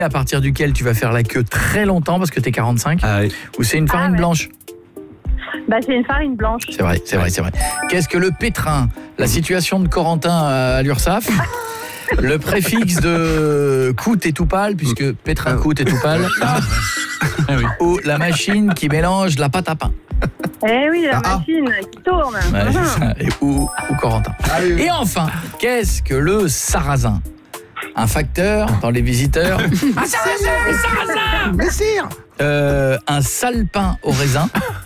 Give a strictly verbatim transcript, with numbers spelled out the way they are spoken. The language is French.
à partir duquel tu vas faire la queue très longtemps parce que t'es quarante-cinq, Ah oui. ou c'est une farine Ah ouais. blanche? Bah, c'est une farine blanche. C'est vrai, c'est vrai, c'est vrai. Qu'est-ce que le pétrin? La situation de Corentin à l'URSSAF. Le préfixe de coûte et tout pâle, puisque pétrin coûte et tout pâle. Ah oui. Ou la machine qui mélange la pâte à pain. Eh oui, la Ah. machine qui tourne. Ouais, c'est ça. Et, ou, ou Corentin. Et enfin, qu'est-ce que le sarrasin? Un facteur dans les visiteurs. Un sarrasin, un sarrasin. Messire. Euh, un sale pain au raisin.